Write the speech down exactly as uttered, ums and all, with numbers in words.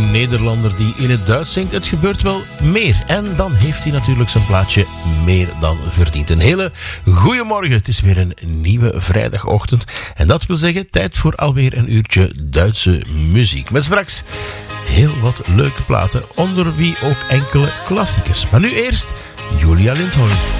Een Nederlander die in het Duits zingt, het gebeurt wel meer. En dan heeft hij natuurlijk zijn plaatje meer dan verdiend. Een hele goeie morgen. Het is weer een nieuwe vrijdagochtend. En dat wil zeggen, tijd voor alweer een uurtje Duitse muziek. Met straks heel wat leuke platen, onder wie ook enkele klassiekers. Maar nu eerst Julia Lindholm.